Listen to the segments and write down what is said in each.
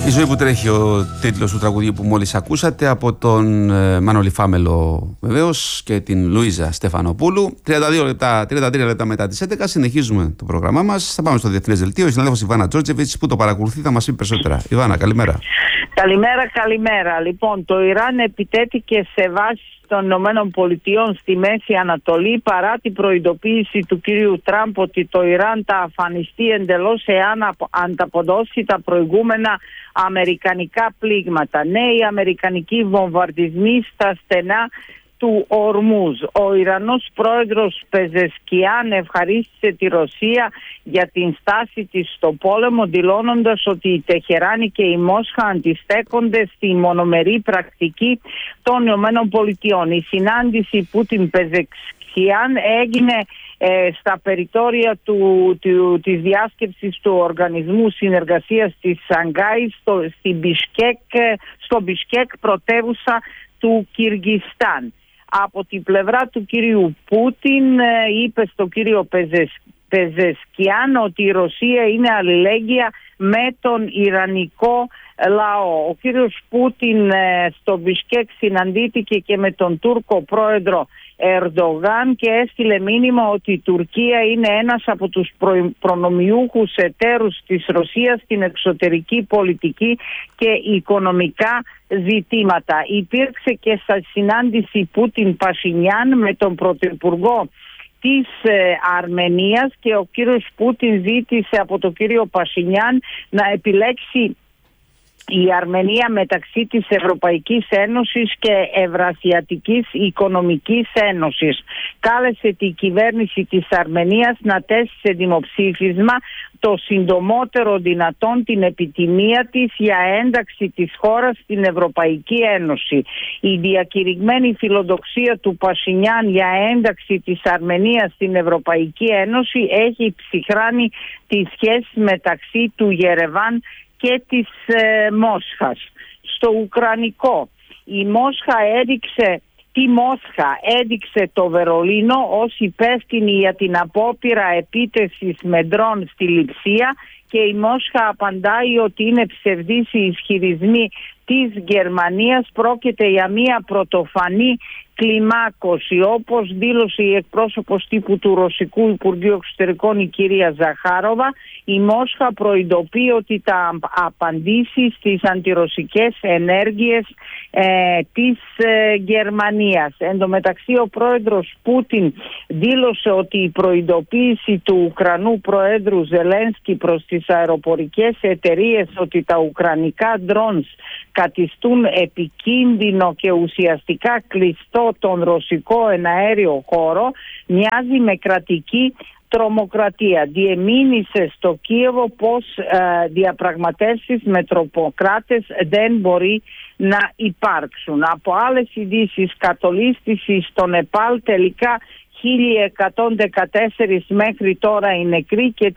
Η ζωή που τρέχει, ο τίτλος του τραγουδιού που μόλις ακούσατε από τον Μάνολη Φάμελο βεβαίως και την Λουίζα Στεφανοπούλου. 33 λεπτά μετά τις 11 συνεχίζουμε το πρόγραμμά μας. Θα πάμε στο Διεθνές Δελτίο. Η συνάδελφος Ιβάνα Τζόρτζεβιτς που το παρακολουθεί θα μας πει περισσότερα. Ιβάνα, καλημέρα. Καλημέρα. Λοιπόν, το Ιράν επιτέθηκε σε βάση των Ηνωμένων Πολιτειών στη Μέση Ανατολή παρά την προειδοποίηση του κυρίου Τραμπ ότι το Ιράν θα αφανιστεί εντελώς εάν ανταποδώσει τα προηγούμενα αμερικανικά πλήγματα. Νέοι αμερικανικοί βομβαρδισμοί στα στενά του Ορμούζ. Ο Ιρανός πρόεδρος Πεζεσκιάν ευχαρίστησε τη Ρωσία για την στάση της στο πόλεμο, δηλώνοντας ότι η Τεχεράνη και η Μόσχα αντιστέκονται στη μονομερή πρακτική των ΗΠΑ. Η συνάντηση Πούτιν-Πεζεσκιάν έγινε στα περιθώρια της διάσκεψης του Οργανισμού Συνεργασίας της Σανγκάη στο Μπισκέκ, πρωτεύουσα του Κυργιστάν. Από την πλευρά του κυρίου Πούτιν είπε στο κύριο Πεζεσκιάν ότι η Ρωσία είναι αλληλέγγυα με τον Ιρανικό λαό. Ο κύριος Πούτιν στο Μπισκέκ συναντήθηκε και με τον Τούρκο πρόεδρο Ερντογάν και έστειλε μήνυμα ότι η Τουρκία είναι ένας από τους προνομιούχους εταίρους της Ρωσίας στην εξωτερική πολιτική και οικονομικά ζητήματα. Υπήρξε και στα συνάντηση Πούτιν-Πασινιάν με τον πρωθυπουργό της Αρμενίας και ο κύριος Πούτιν ζήτησε από τον κύριο Πασινιάν να επιλέξει η Αρμενία μεταξύ της Ευρωπαϊκής Ένωσης και Ευρασιατικής Οικονομικής Ένωσης. Κάλεσε την κυβέρνηση της Αρμενίας να θέσει σε δημοψήφισμα το συντομότερο δυνατόν την επιτιμία της για ένταξη της χώρας στην Ευρωπαϊκή Ένωση. Η διακηρυγμένη φιλοδοξία του Πασινιάν για ένταξη της Αρμενίας στην Ευρωπαϊκή Ένωση έχει ψυχράνει τις σχέσεις μεταξύ του Γερεβάν και της Μόσχας. Στο Ουκρανικό, η Μόσχα έδειξε το Βερολίνο ως υπεύθυνη για την απόπειρα επίτευξης με ντρόν στη Λειψία και η Μόσχα απαντάει ότι είναι ψευδείς οι ισχυρισμοί της Γερμανίας, πρόκειται για μια πρωτοφανή κλιμάκωση. Όπως δήλωσε η εκπρόσωπος τύπου του Ρωσικού Υπουργείου Εξωτερικών η κυρία Ζαχάροβα, η Μόσχα προειδοποιεί ότι θα απαντήσει στις αντιρωσικές ενέργειες της Γερμανίας. Εν τω μεταξύ ο πρόεδρος Πούτιν δήλωσε ότι η προειδοποίηση του Ουκρανού πρόεδρου Ζελένσκι προς τις αεροπορικές εταιρείες ότι τα ουκρανικά drones καθιστούν επικίνδυνο και ουσιαστικά κλειστό τον ρωσικό εναέριο χώρο μοιάζει με κρατική τρομοκρατία. Διεμήνυσε στο Κίεβο πως διαπραγματεύσεις με τρομοκράτες δεν μπορεί να υπάρξουν. Από άλλες ειδήσεις, κατολίσθηση στο Νεπάλ, τελικά 1.114 μέχρι τώρα οι νεκροί και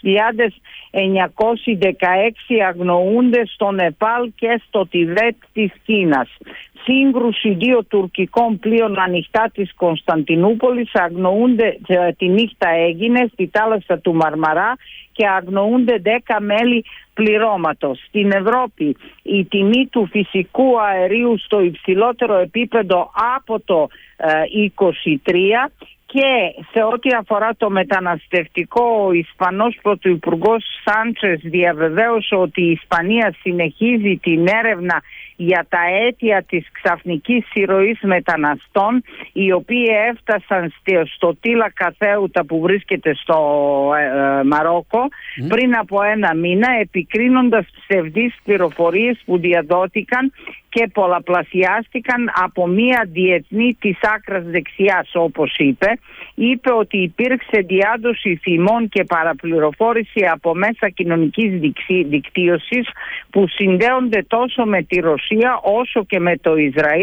3.916 αγνοούνται στο Νεπάλ και στο Τιβέτ της Κίνας. Σύγκρουση δύο τουρκικών πλοίων ανοιχτά της Κωνσταντινούπολης αγνοούνται, τη νύχτα έγινε στη θάλασσα του Μαρμαρά και αγνοούνται 10 μέλη πληρώματος. Στην Ευρώπη η τιμή του φυσικού αερίου στο υψηλότερο επίπεδο από το 23 και σε ό,τι αφορά το μεταναστευτικό, ο Ισπανός Πρωθυπουργός Σάντσες διαβεβαίωσε ότι η Ισπανία συνεχίζει την έρευνα για τα αίτια της ξαφνικής εισρωής μεταναστών, οι οποίοι έφτασαν στο Τίλακα Θέουτα που βρίσκεται στο Μαρόκο πριν από ένα μήνα, επικρίνοντας ψευδείς πληροφορίες που διαδόθηκαν και πολλαπλασιάστηκαν από μία διεθνή της άκρας δεξιάς, όπως είπε ότι υπήρξε διάδοση φημών και παραπληροφόρηση από μέσα κοινωνικής δικτύωσης που συνδέονται τόσο με τη Ρωσία όσο και με το Ισραήλ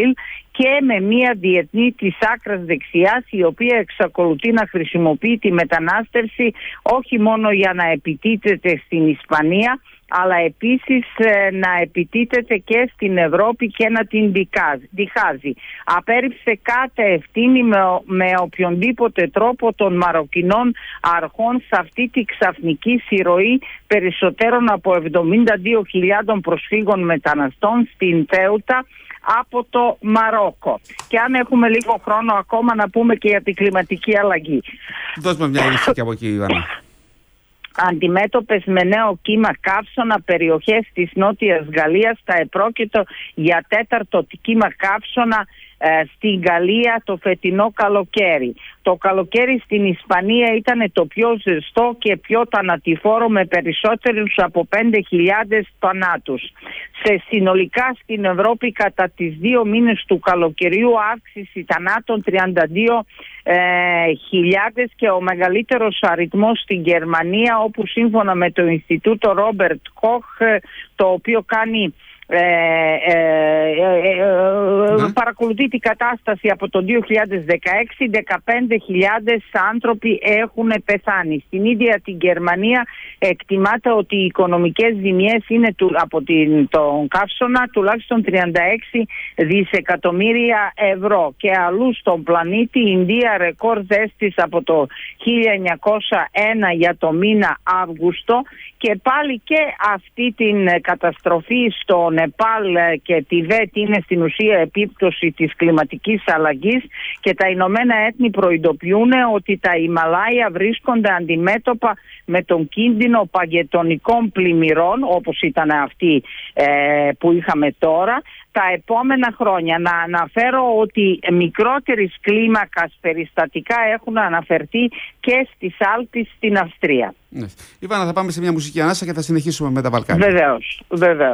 και με μια διεθνή της άκρας δεξιάς, η οποία εξακολουθεί να χρησιμοποιεί τη μετανάστευση όχι μόνο για να επιτίθεται στην Ισπανία, αλλά επίσης να επιτίθεται και στην Ευρώπη και να την διχάζει. Απέρριψε κάθε ευθύνη με οποιονδήποτε τρόπο των Μαροκινών αρχών σε αυτή τη ξαφνική συρροή περισσότερων από 72.000 προσφύγων μεταναστών στην Θέουτα από το Μαρόκο. Και αν έχουμε λίγο χρόνο ακόμα να πούμε και για την κλιματική αλλαγή. Δώσ' μια είδηση και από εκεί, Ιωάννα. Αντιμέτωπες με νέο κύμα καύσωνα περιοχές της Νότιας Γαλλίας, θα επρόκειτο για τέταρτο κύμα καύσωνα στην Γαλλία το φετινό καλοκαίρι. Το καλοκαίρι στην Ισπανία ήταν το πιο ζεστό και πιο θανατηφόρο, με περισσότερους από 5.000 θανάτους. Σε συνολικά στην Ευρώπη κατά τις 2 μήνες του καλοκαιριού αύξηση θανάτων 32.000 και ο μεγαλύτερος αριθμός στην Γερμανία, όπου σύμφωνα με το Ινστιτούτο Ρόμπερτ Κοχ, το οποίο κάνει παρακολουθεί την κατάσταση από το 2016, 15.000 άνθρωποι έχουν πεθάνει. Στην ίδια την Γερμανία εκτιμάται ότι οι οικονομικές ζημιές είναι από τον καύσωνα τουλάχιστον 36 δισεκατομμύρια ευρώ. Και αλλού στον πλανήτη, η Ινδία ρεκόρ ζέστης από το 1901 για το μήνα Αύγουστο, και πάλι και αυτή την καταστροφή στο Νεπάλ και Τιβέτ είναι στην ουσία επίπτωση της κλιματικής αλλαγής, και τα Ηνωμένα Έθνη προειδοποιούν ότι τα Ιμαλάια βρίσκονται αντιμέτωπα με τον κίνδυνο παγετονικών πλημμυρών, όπως ήταν αυτή που είχαμε τώρα, τα επόμενα χρόνια. Να αναφέρω ότι μικρότερης κλίμακας περιστατικά έχουν αναφερθεί και στις Άλπεις στην Αυστρία. Ναι. Ιβάνα, θα πάμε σε μια μουσική ανάσα και θα συνεχίσουμε με τα Βαλκάνια. Βεβαίως.